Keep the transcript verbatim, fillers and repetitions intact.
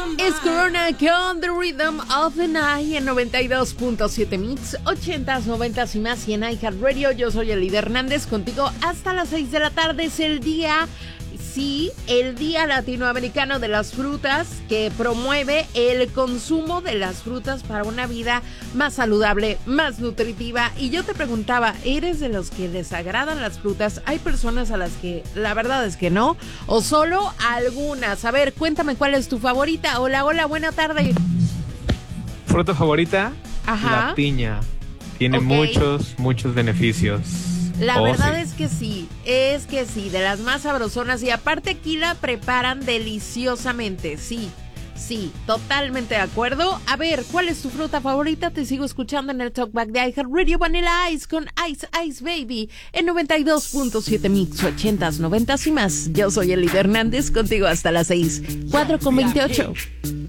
Es Corona con The Rhythm of the Night en noventa y dos punto siete Mix, ochentas, noventas y más y en iHeartRadio. Yo soy Elida Hernández, contigo hasta las seis de la tarde. Es el día, sí, el Día Latinoamericano de las Frutas, que promueve el consumo de las frutas para una vida más saludable, más nutritiva. Y yo te preguntaba, ¿eres de los que les agradan las frutas? ¿Hay personas a las que la verdad es que no? ¿O solo algunas? A ver, cuéntame cuál es tu favorita. Hola, hola, buena tarde. ¿Fruta favorita? Ajá. La piña. Tiene Okay. muchos, muchos beneficios. La Oh, verdad sí. es que sí, es que sí, de las más sabrosonas. Y aparte aquí la preparan deliciosamente, sí, sí, totalmente de acuerdo. A ver, ¿cuál es tu fruta favorita? Te sigo escuchando en el Talkback de iHeartRadio. Vanilla Ice con Ice Ice Baby en noventa y dos punto siete Mix, ochentas, noventas y más. Yo soy Elida Hernández, contigo hasta las seis, cuatro con veintiocho.